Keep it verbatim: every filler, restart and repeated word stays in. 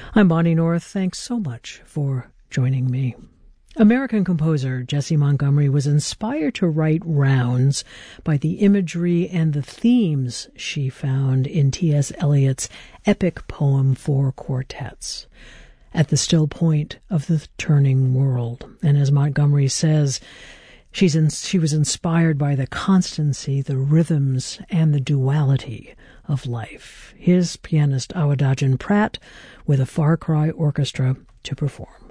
I'm Bonnie North. Thanks so much for joining me. American composer Jessie Montgomery was inspired to write Rounds by the imagery and the themes she found in T S. Eliot's epic poem Four Quartets, At the Still Point of the Turning World. And as Montgomery says, she's in, she was inspired by the constancy, the rhythms, and the duality of life. Here's pianist Awadagin Pratt with a Far Cry Orchestra to perform.